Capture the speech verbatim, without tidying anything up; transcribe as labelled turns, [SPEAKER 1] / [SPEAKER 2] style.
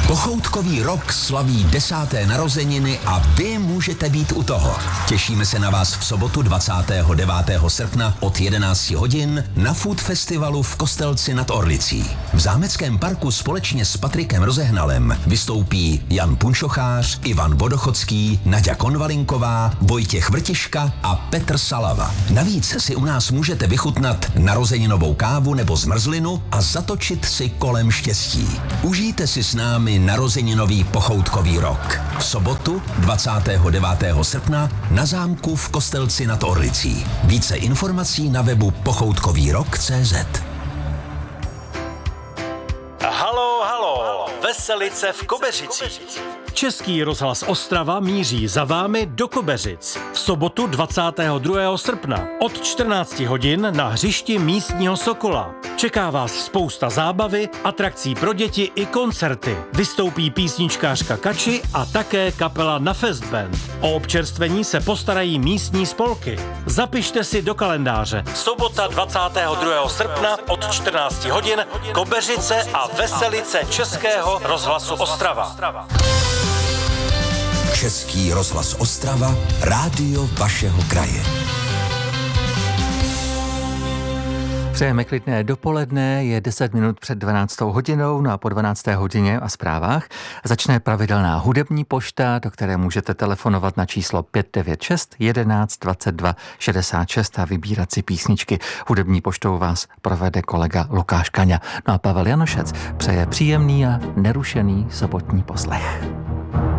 [SPEAKER 1] Pochoutkový rok slaví desáté narozeniny a vy můžete být u toho. Těšíme se na vás v sobotu dvacátého devátého srpna od jedenácti hodin na Food Festivalu v Kostelci nad Orlicí. V Zámeckém parku společně s Patrikem Rozehnalem vystoupí Jan Punčochář, Ivan Vodochodský, Naďa Konvalinková, Vojtěch Vrtiška a Petr Salava. Navíc si u nás můžete vychutnat narozeninovou kávu nebo zmrzlinu a zatočit si kolem štěstí. Užijte si s námi narozeninový pochoutkový rok. V sobotu dvacátého devátého srpna na zámku v Kostelci nad Orlicí. Více informací na webu pochoutkový rok tečka cé zet.
[SPEAKER 2] Halo, halo, Veselice v Kobeřicích. Český rozhlas Ostrava míří za vámi do Kobeřic. V sobotu dvacátého druhého srpna od čtrnácti hodin na hřišti místního Sokola. Čeká vás spousta zábavy, atrakcí pro děti i koncerty. Vystoupí písničkářka Kači a také kapela Na Fest Band. O občerstvení se postarají místní spolky. Zapište si do kalendáře. Sobota dvacátého druhého srpna od čtrnácti hodin Kobeřice a Veselice Českého rozhlasu Ostrava.
[SPEAKER 1] Český rozhlas Ostrava, rádio vašeho kraje.
[SPEAKER 3] Přejeme klidné dopoledne, je deset minut před dvanáctou hodinou, no a po dvanácté hodině a zprávách začne pravidelná hudební pošta, do které můžete telefonovat na číslo pět devět šest jedenáct dvacet dva šedesát šest a vybírat si písničky. Hudební poštou vás provede kolega Lukáš Kaňa. No a Pavel Janošec přeje příjemný a nerušený sobotní poslech.